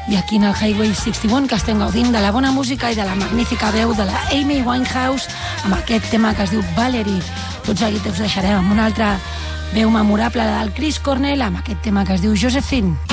I aquí en el Highway 61, que estem gaudint de la bona música i de la magnífica veu de la Amy Winehouse amb aquest tema que es diu Valerie. Tot seguit us deixarem amb una altra veu memorable del Chris Cornell amb aquest tema que es diu Josephine.